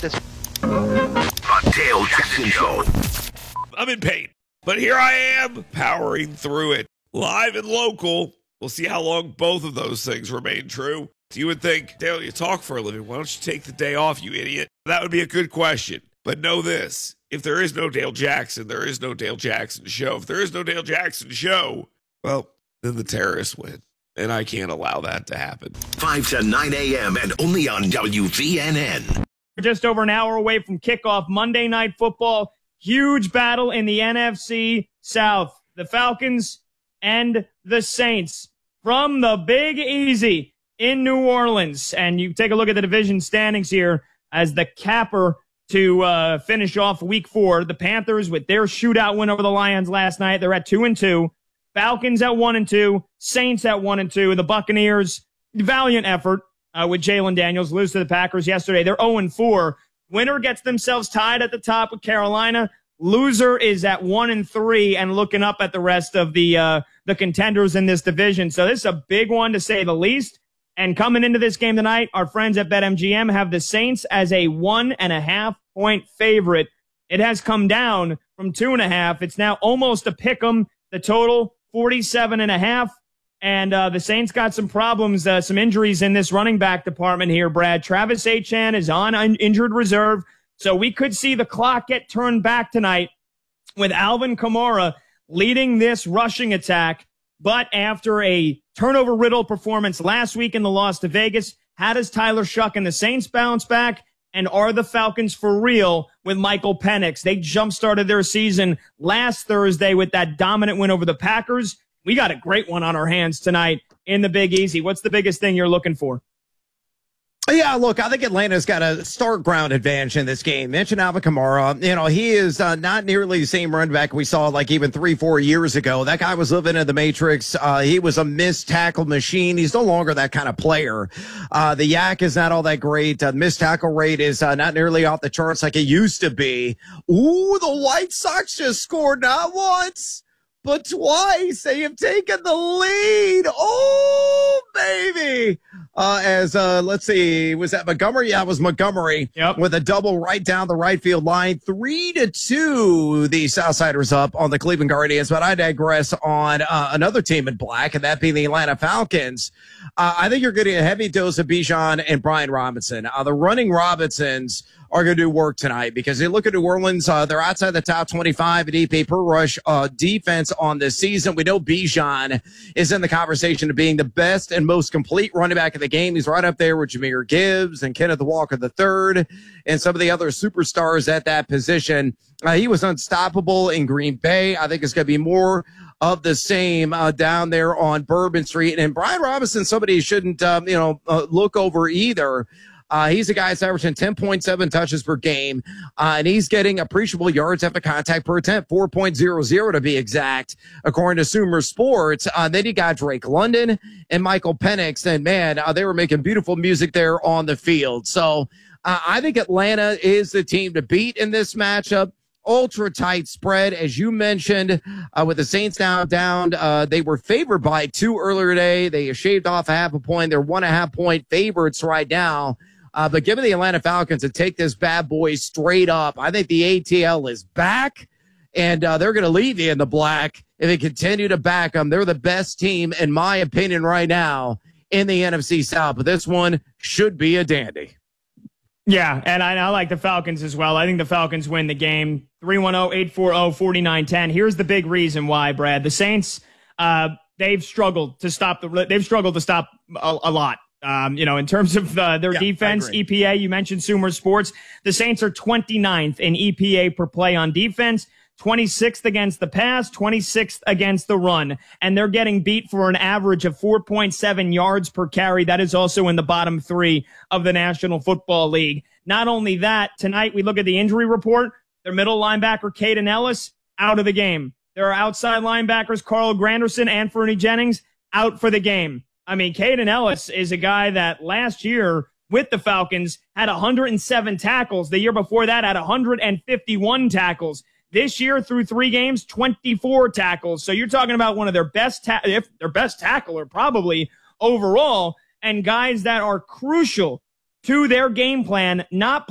this. The Dale Jackson Show. I'm in pain, but here I am powering through it. Live and local. We'll see how long both of those things remain true. You would think, Dale, you talk for a living. Why don't you take the day off, you idiot? That would be a good question. But know this. If there is no Dale Jackson, there is no Dale Jackson Show. If there is no Dale Jackson Show, well, then the terrorists win. And I can't allow that to happen. 5 to 9 a.m. and only on WVNN. We're just over an hour away from kickoff. Monday Night Football. Huge battle in the NFC South. The Falcons and the Saints from the Big Easy in New Orleans. And you take a look at the division standings here as the capper to finish off week 4. The Panthers with their shootout win over the Lions last night. They're at 2-2. Falcons at 1-2. Saints at 1-2. The Buccaneers, valiant effort with Jalen Daniels, lose to the Packers yesterday. They're 0-4. Winner gets themselves tied at the top with Carolina. Loser is at 1-3 and looking up at the rest of the contenders in this division. So this is a big one to say the least. And coming into this game tonight, our friends at BetMGM have the Saints as a 1.5-point favorite. It has come down from 2.5. It's now almost a pick 'em. The total 47.5. And the Saints got some problems, some injuries in this running back department here, Brad. Travis Etienne is on injured reserve. So we could see the clock get turned back tonight with Alvin Kamara leading this rushing attack. But after a turnover-riddled performance last week in the loss to Vegas, how does Tyler Shuck and the Saints bounce back? And are the Falcons for real with Michael Penix? They jump-started their season last Thursday with that dominant win over the Packers. We got a great one on our hands tonight in the Big Easy. What's the biggest thing you're looking for? Yeah, look, I think Atlanta's got a start ground advantage in this game. Mention Alvin Kamara. You know, he is not nearly the same running back we saw like even 3-4 years ago. That guy was living in the Matrix. He was a missed tackle machine. He's no longer that kind of player. The yak is not all that great. Missed tackle rate is not nearly off the charts like it used to be. Ooh, the White Sox just scored not once, but twice. They have taken the lead. Oh, baby. Let's see, was that Montgomery? Yeah, it was Montgomery. Yep. With a double right down the right field line. 3-2, the Southsiders up on the Cleveland Guardians. But I digress on another team in black, and that being the Atlanta Falcons. I think you're getting a heavy dose of Bijan and Brian Robinson. The running Robinsons are going to do work tonight because they look at New Orleans. They're outside the top 25 at EP per rush defense on this season. We know Bijan is in the conversation of being the best and most complete running back of the game. He's right up there with Jahmyr Gibbs and Kenneth Walker III and some of the other superstars at that position. He was unstoppable in Green Bay. I think it's going to be more of the same down there on Bourbon Street. And Brian Robinson, somebody you shouldn't look over either. He's a guy that's averaging 10.7 touches per game, and he's getting appreciable yards after contact per attempt, 4.00 to be exact, according to Sumer Sports. Then you got Drake London and Michael Penix, and man, they were making beautiful music there on the field. So I think Atlanta is the team to beat in this matchup. Ultra tight spread, as you mentioned, with the Saints now down. They were favored by 2 earlier today. They shaved off a half a point. They're 1.5-point favorites right now. But given the Atlanta Falcons to take this bad boy straight up, I think the ATL is back, and they're going to leave you in the black if they continue to back them. They're the best team, in my opinion, right now in the NFC South. But this one should be a dandy. Yeah, and I like the Falcons as well. I think the Falcons win the game 310-840-4910. Here's the big reason why, Brad. The Saints, they've struggled to stop a lot. In terms of their defense, EPA, you mentioned Sumer Sports. The Saints are 29th in EPA per play on defense, 26th against the pass, 26th against the run. And they're getting beat for an average of 4.7 yards per carry. That is also in the bottom 3 of the National Football League. Not only that, tonight we look at the injury report. Their middle linebacker, Caden Ellis, out of the game. There are outside linebackers, Carl Granderson and Fernie Jennings, out for the game. I mean, Caden Ellis is a guy that last year with the Falcons had 107 tackles. The year before that had 151 tackles. This year, through 3 games, 24 tackles. So you're talking about one of their best, if their best tackler probably overall, and guys that are crucial to their game plan, not